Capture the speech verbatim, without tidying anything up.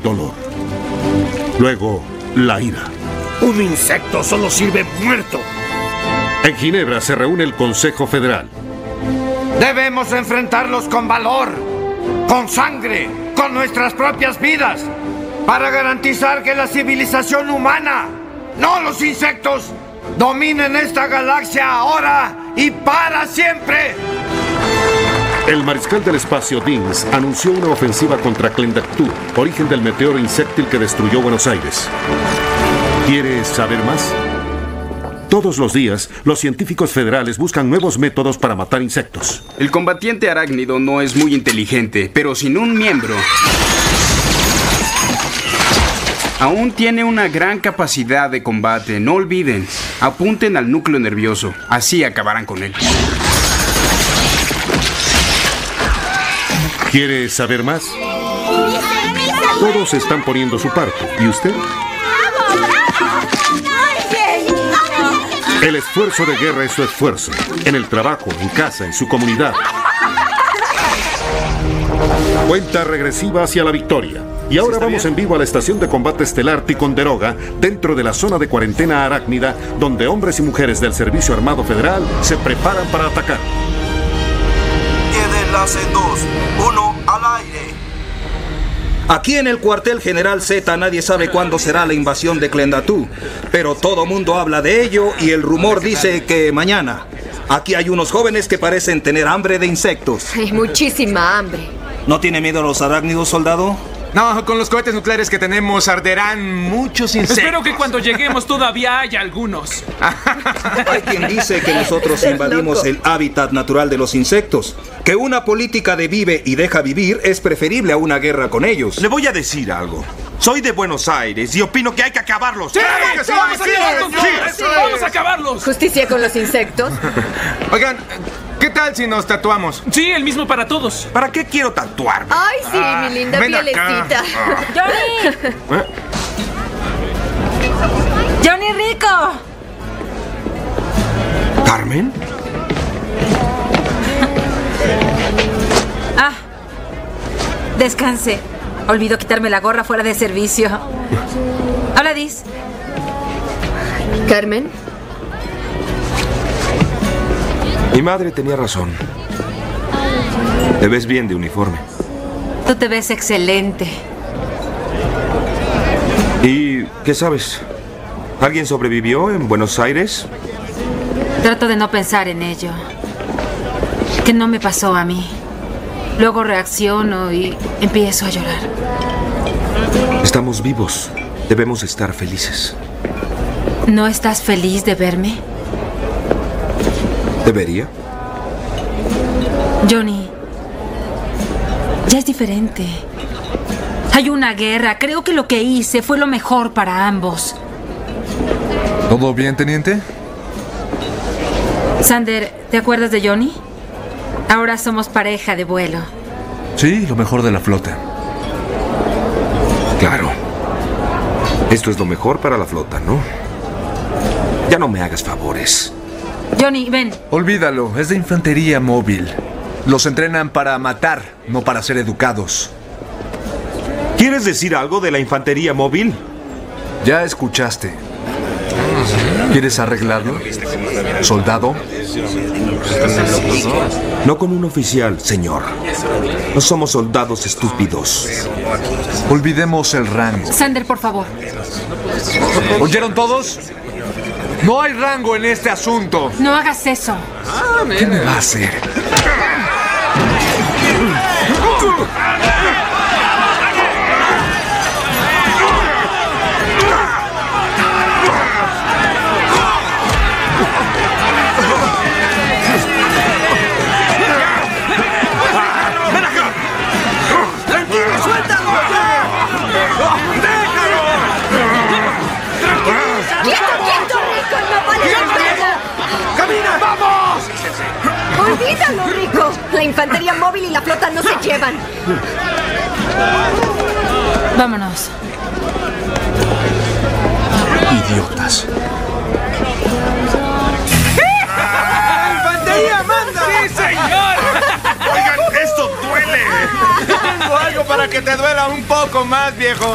dolor. Luego, la ira. Un insecto solo sirve muerto. En Ginebra se reúne el Consejo Federal. Debemos enfrentarlos con valor, con sangre, con nuestras propias vidas, para garantizar que la civilización humana, no los insectos, dominen esta galaxia ahora y para siempre. El mariscal del espacio Dings anunció una ofensiva contra Klendathu, origen del meteoro insectil que destruyó Buenos Aires. ¿Quieres saber más? Todos los días, los científicos federales buscan nuevos métodos para matar insectos. El combatiente arácnido no es muy inteligente, pero sin un miembro, aún tiene una gran capacidad de combate. No olviden, apunten al núcleo nervioso, así acabarán con él. ¿Quiere saber más? Todos están poniendo su parte. ¿Y usted? El esfuerzo de guerra es su esfuerzo. En el trabajo, en casa, en su comunidad. Cuenta regresiva hacia la victoria. Y ahora vamos en vivo a la estación de combate estelar Ticonderoga, dentro de la zona de cuarentena arácnida, donde hombres y mujeres del Servicio Armado Federal se preparan para atacar. Enlace dos, uno al aire. Aquí en el cuartel General Z nadie sabe cuándo será la invasión de Klendathu, pero todo mundo habla de ello y el rumor dice que mañana. Aquí hay unos jóvenes que parecen tener hambre de insectos. Hay muchísima hambre. ¿No tiene miedo a los arácnidos, soldado? No, con los cohetes nucleares que tenemos arderán muchos insectos. Espero que cuando lleguemos todavía haya algunos. Hay quien dice que nosotros invadimos el hábitat natural de los insectos, que una política de vive y deja vivir es preferible a una guerra con ellos. Le voy a decir algo. Soy de Buenos Aires y opino que hay que acabarlos. ¡Sí! ¡Claro que sí! ¡Vamos a acabarlos! ¡Sí! ¡Vamos a acabarlos! ¿Justicia con los insectos? Oigan, ¿qué tal si nos tatuamos? Sí, el mismo para todos. ¿Para qué quiero tatuarme? Ay, sí, Ah, mi linda ven pielecita. acá. ¡Johnny! ¿Eh? ¡Johnny Rico! ¿Carmen? Ah, descanse. Olvidó quitarme la gorra fuera de servicio. Habla, Diz. ¿Carmen? Mi madre tenía razón. Te ves bien de uniforme. Tú te ves excelente. ¿Y qué sabes? ¿Alguien sobrevivió en Buenos Aires? Trato de no pensar en ello. Que no me pasó a mí. Luego reacciono y empiezo a llorar. Estamos vivos. Debemos estar felices. ¿No estás feliz de verme? ¿Debería? Johnny, ya es diferente. Hay una guerra. Creo que lo que hice fue lo mejor para ambos. ¿Todo bien, teniente? Sander, ¿te acuerdas de Johnny? Ahora somos pareja de vuelo. Sí, lo mejor de la flota. Claro. Esto es lo mejor para la flota, ¿no? Ya no me hagas favores. Johnny, ven. Olvídalo, es de infantería móvil. Los entrenan para matar, no para ser educados. ¿Quieres decir algo de la infantería móvil? Ya escuchaste. ¿Quieres arreglarlo? ¿Soldado? No con un oficial, señor. No somos soldados estúpidos. Olvidemos el rango. Sander, por favor. ¿Oyeron todos? No hay rango en este asunto. No hagas eso. ¿Qué me va a hacer? ¡Olvídalo, Rico! La infantería móvil y la flota no se llevan. Vámonos. Idiotas. ¡La infantería manda! ¡Sí, señor! Oigan, esto duele. Tengo algo para que te duela un poco más, viejo.